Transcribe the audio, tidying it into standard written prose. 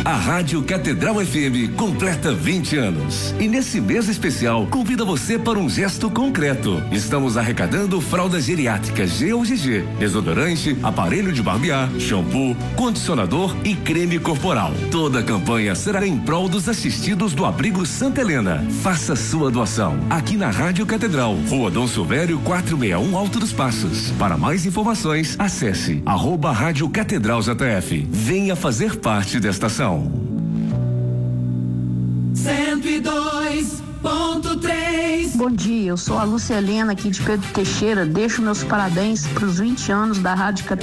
A Rádio Catedral FM completa 20 anos. E nesse mês especial, convida você para um gesto concreto. Estamos arrecadando fraldas geriátricas G ou GG, desodorante, aparelho de barbear, shampoo, condicionador e creme corporal. Toda a campanha será em prol dos assistidos do Abrigo Santa Helena. Faça sua doação aqui na Rádio Catedral, Rua Dom Silvério 461, Alto dos Passos. Para mais informações, acesse @Rádio Catedral JF. Venha fazer parte desta ação. 102.3. Bom dia, eu sou a Lúcia Helena aqui de Pedro Teixeira. Deixo meus parabéns para os 20 anos da Rádio Catedral.